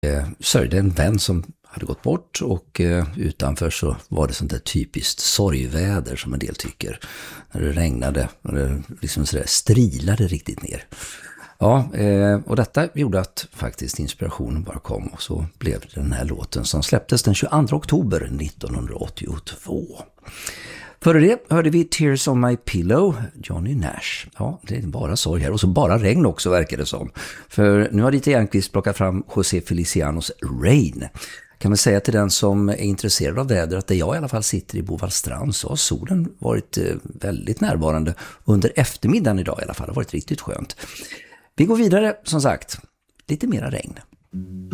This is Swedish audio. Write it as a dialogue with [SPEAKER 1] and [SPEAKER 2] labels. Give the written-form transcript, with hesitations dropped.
[SPEAKER 1] Sörjde en vän som hade gått bort och utanför så var det sånt där typiskt sorgväder som en del tycker. När det regnade och det liksom sådär strilade riktigt ner. Ja, och detta gjorde att faktiskt inspirationen bara kom och så blev det den här låten som släpptes den 22 oktober 1982. Före det hörde vi Tears on My Pillow, Johnny Nash. Ja, det är bara sorg här och så bara regn också verkar det som. För nu har Dieter Järnqvist plockat fram José Felicianos Rain. Kan man säga till den som är intresserad av väder att där jag i alla fall sitter i Bovallstrand så har solen varit väldigt närvarande under eftermiddagen idag i alla fall. Det har varit riktigt skönt. Vi går vidare som sagt, lite mera regn.